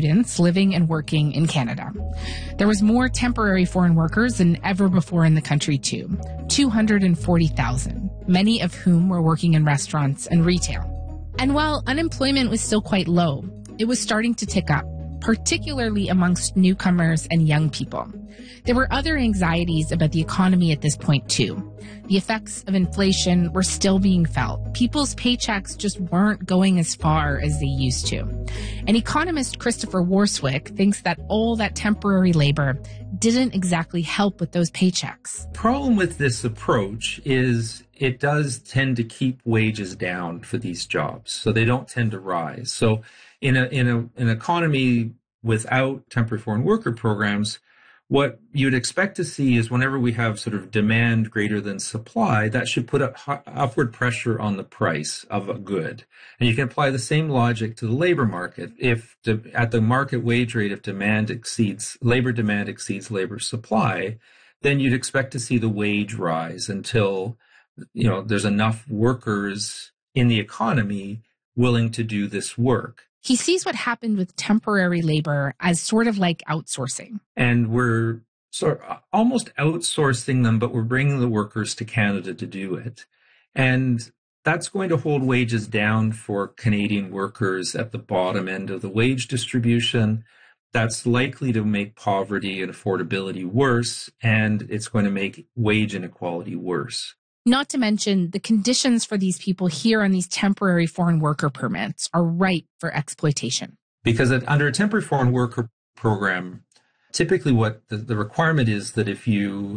students living and working in Canada. There was more temporary foreign workers than ever before in the country, too. 240,000, many of whom were working in restaurants and retail. And while unemployment was still quite low, it was starting to tick up, particularly amongst newcomers and young people. There were other anxieties about the economy at this point, too. The effects of inflation were still being felt. People's paychecks just weren't going as far as they used to. And economist Christopher Warswick thinks that all that temporary labor didn't exactly help with those paychecks. The problem with this approach is it does tend to keep wages down for these jobs, so they don't tend to rise. So in an economy without temporary foreign worker programs, what you'd expect to see is whenever we have sort of demand greater than supply, that should put upward pressure on the price of a good. And you can apply the same logic to the labor market. If at the market wage rate, if labor demand exceeds labor supply, then you'd expect to see the wage rise until, there's enough workers in the economy willing to do this work. He sees what happened with temporary labor as sort of like outsourcing. And we're sort of almost outsourcing them, but we're bringing the workers to Canada to do it. And that's going to hold wages down for Canadian workers at the bottom end of the wage distribution. That's likely to make poverty and affordability worse, and it's going to make wage inequality worse. Not to mention, the conditions for these people here on these temporary foreign worker permits are ripe for exploitation. Because under a temporary foreign worker program, typically what the requirement is that if you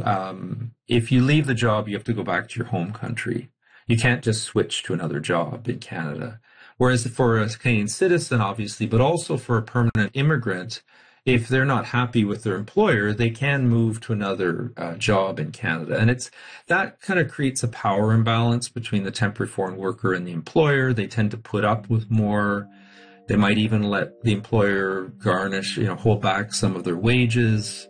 leave the job, you have to go back to your home country. You can't just switch to another job in Canada. Whereas for a Canadian citizen, obviously, but also for a permanent immigrant, if they're not happy with their employer, they can move to another job in Canada. And that kind of creates a power imbalance between the temporary foreign worker and the employer. They tend to put up with more. They might even let the employer garnish, hold back some of their wages,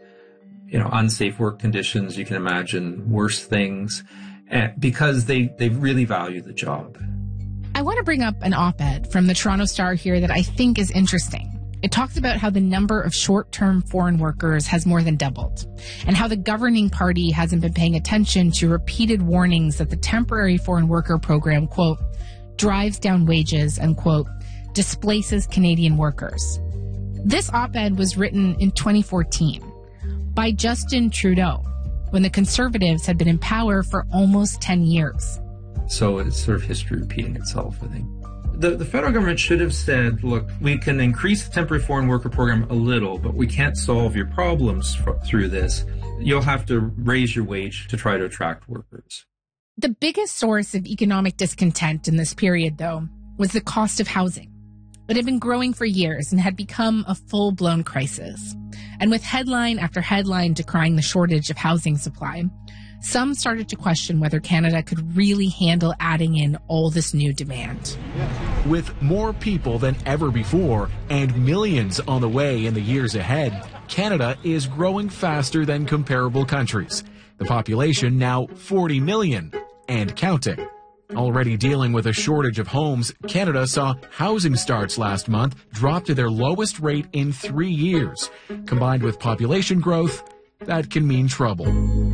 unsafe work conditions. You can imagine worse things because they really value the job. I want to bring up an op-ed from the Toronto Star here that I think is interesting. It talks about how the number of short-term foreign workers has more than doubled, and how the governing party hasn't been paying attention to repeated warnings that the temporary foreign worker program, quote, drives down wages and, quote, displaces Canadian workers. This op-ed was written in 2014 by Justin Trudeau, when the Conservatives had been in power for almost 10 years. So it's sort of history repeating itself, I think. The federal government should have said, look, we can increase the temporary foreign worker program a little, but we can't solve your problems through this. You'll have to raise your wage to try to attract workers. The biggest source of economic discontent in this period, though, was the cost of housing. It had been growing for years and had become a full-blown crisis. And with headline after headline decrying the shortage of housing supply, some started to question whether Canada could really handle adding in all this new demand. With more people than ever before and millions on the way in the years ahead, Canada is growing faster than comparable countries. The population now 40 million and counting. Already dealing with a shortage of homes, Canada saw housing starts last month drop to their lowest rate in 3 years. Combined with population growth, that can mean trouble.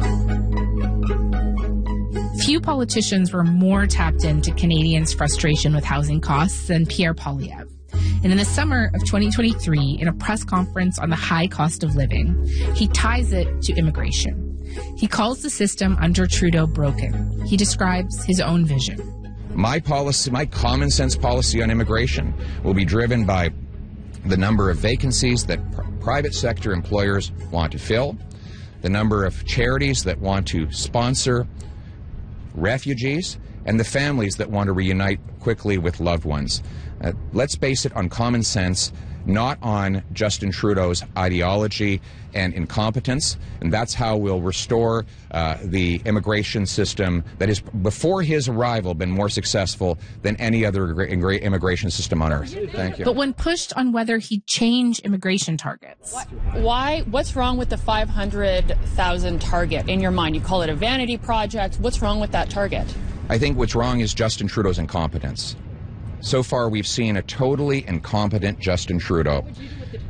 Few politicians were more tapped into Canadians' frustration with housing costs than Pierre Poilievre. And in the summer of 2023, in a press conference on the high cost of living, he ties it to immigration. He calls the system under Trudeau broken. He describes his own vision. My policy, my common sense policy on immigration will be driven by the number of vacancies that private sector employers want to fill, the number of charities that want to sponsor refugees, and the families that want to reunite quickly with loved ones. Let's base it on common sense, not on Justin Trudeau's ideology and incompetence, and that's how we'll restore the immigration system that has, before his arrival, been more successful than any other immigration system on earth. Thank you. But when pushed on whether he'd change immigration targets. What's wrong with the 500,000 target in your mind? You call it a vanity project. What's wrong with that target? I think what's wrong is Justin Trudeau's incompetence. So far, we've seen a totally incompetent Justin Trudeau.